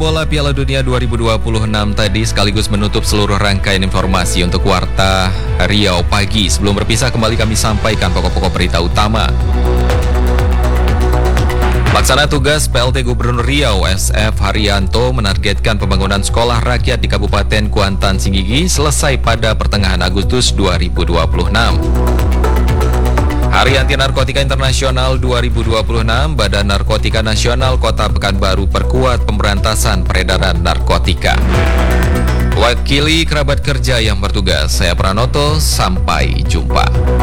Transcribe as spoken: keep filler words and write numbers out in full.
Bola Piala Dunia dua ribu dua puluh enam tadi sekaligus menutup seluruh rangkaian informasi untuk Warta Riau pagi. Sebelum berpisah kembali kami sampaikan pokok-pokok berita utama. Pelaksana tugas P L T Gubernur Riau S F Haryanto menargetkan pembangunan sekolah rakyat di Kabupaten Kuantan Singgigi selesai pada pertengahan Agustus dua ribu dua puluh enam. Hari Anti Narkotika Internasional dua ribu dua puluh enam, Badan Narkotika Nasional Kota Pekanbaru perkuat pemberantasan peredaran narkotika. Wakili kerabat kerja yang bertugas, saya Pranoto, sampai jumpa.